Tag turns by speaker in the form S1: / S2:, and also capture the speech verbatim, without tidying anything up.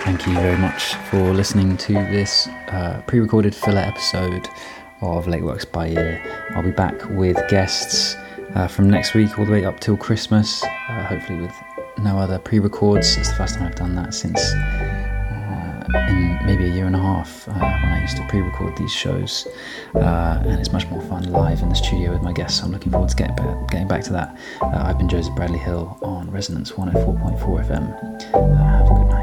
S1: Thank you very much for listening to this uh, pre-recorded filler episode of Late Works by Ear. I'll be back with guests uh, from next week all the way up till Christmas, uh, hopefully with no other pre-records. It's the first time I've done that since uh, in maybe a year and a half uh, when I used to pre-record these shows, uh, and it's much more fun live in the studio with my guests, so I'm looking forward to get back, getting back to that. Uh, I've been Joseph Bradley Hill on Resonance one oh four point four F M. Uh, have a good night.